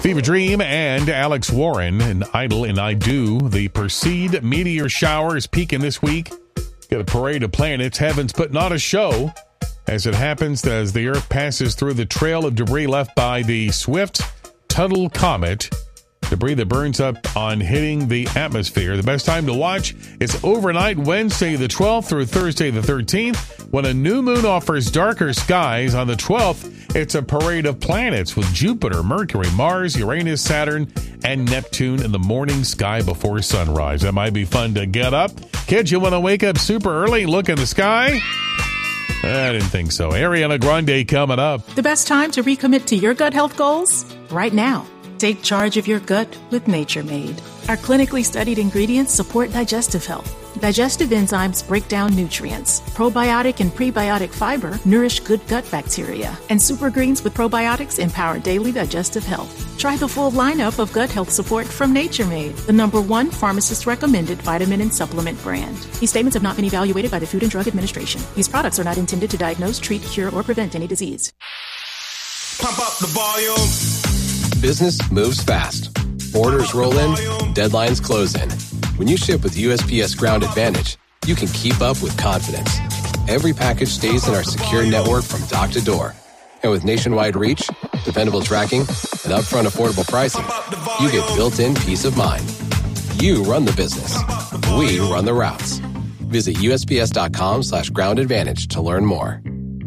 Fever Dream and Alex Warren and Idol and I Do. The Perseid meteor shower is peaking this week. Got a parade of planets. Heaven's putting on a show as it happens as the Earth passes through the trail of debris left by the Swift-Tuttle comet. Debris that burns up on hitting the atmosphere. The best time to watch is overnight Wednesday the 12th through Thursday the 13th. When a new moon offers darker skies on the 12th, it's a parade of planets with Jupiter, Mercury, Mars, Uranus, Saturn, and Neptune in the morning sky before sunrise. That might be fun to get up. Kids, you want to wake up super early, look in the sky? I didn't think so. Ariana Grande coming up. The best time to recommit to your gut health goals? Right now. Take charge of your gut with Nature Made. Our clinically studied ingredients support digestive health. Digestive enzymes break down nutrients. Probiotic and prebiotic fiber nourish good gut bacteria. And super greens with probiotics empower daily digestive health. Try the full lineup of gut health support from Nature Made, the #1 pharmacist-recommended vitamin and supplement brand. These statements have not been evaluated by the Food and Drug Administration. These products are not intended to diagnose, treat, cure, or prevent any disease. Pump up the volume. Business moves fast. Orders roll in, deadlines close in. When you ship with USPS Ground Advantage, you can keep up with confidence. Every package stays in our secure network from dock to door. And with nationwide reach, dependable tracking, and upfront affordable pricing, you get built-in peace of mind. You run the business. We run the routes. Visit USPS.com/Ground Advantage to learn more.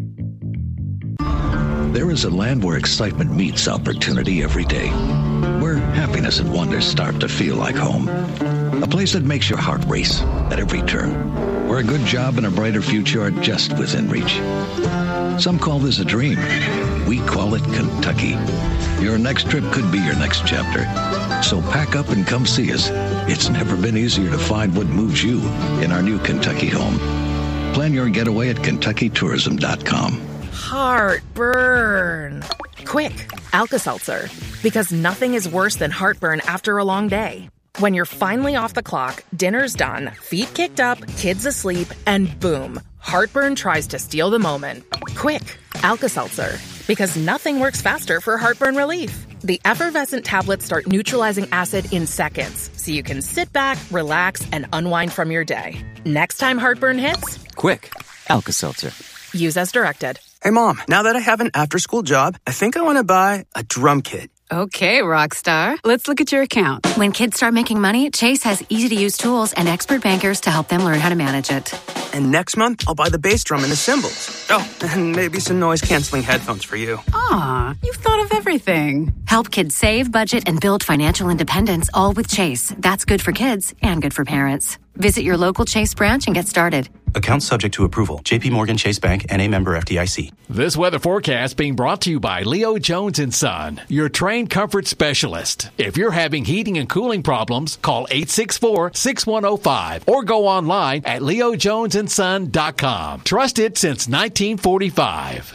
There is a land where excitement meets opportunity every day, where happiness and wonder start to feel like home. A place that makes your heart race at every turn, where a good job and a brighter future are just within reach. Some call this a dream. We call it Kentucky. Your next trip could be your next chapter. So pack up and come see us. It's never been easier to find what moves you in our new Kentucky home. Plan your getaway at KentuckyTourism.com. Heartburn. Quick, Alka-Seltzer. Because nothing is worse than heartburn after a long day. When you're finally off the clock, dinner's done, feet kicked up, kids asleep, and boom, heartburn tries to steal the moment. Quick, Alka-Seltzer. Because nothing works faster for heartburn relief. The effervescent tablets start neutralizing acid in seconds, so you can sit back, relax, and unwind from your day. Next time heartburn hits, quick, Alka-Seltzer. Use as directed. Hey, Mom, now that I have an after-school job, I think I want to buy a drum kit. Okay, Rockstar. Let's look at your account. When kids start making money, Chase has easy-to-use tools and expert bankers to help them learn how to manage it. And next month, I'll buy the bass drum and the cymbals. Oh, and maybe some noise-canceling headphones for you. Aw, you've thought of everything. Help kids save, budget, and build financial independence, all with Chase. That's good for kids and good for parents. Visit your local Chase branch and get started. Account subject to approval. J.P. Morgan Chase Bank, N.A. member FDIC. This weather forecast being brought to you by Leo Jones & Son, your trained comfort specialist. If you're having heating and cooling problems, call 864-6105 or go online at leojonesandson.com. Trusted since 1945.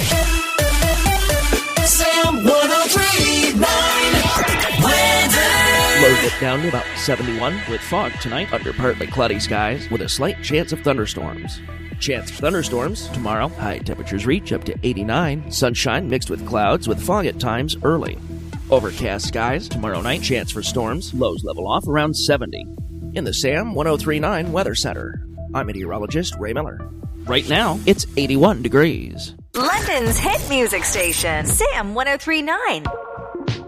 Sam 103.9 Low dip down to about 71 with fog tonight under partly cloudy skies with a slight chance of thunderstorms. Chance of thunderstorms tomorrow. High temperatures reach up to 89. Sunshine mixed with clouds with fog at times early. Overcast skies tomorrow night. Chance for storms. Lows level off around 70. In the Sam 103.9 Weather Center, I'm meteorologist Ray Miller. Right now, it's 81 degrees. London's hit music station, Sam 103.9.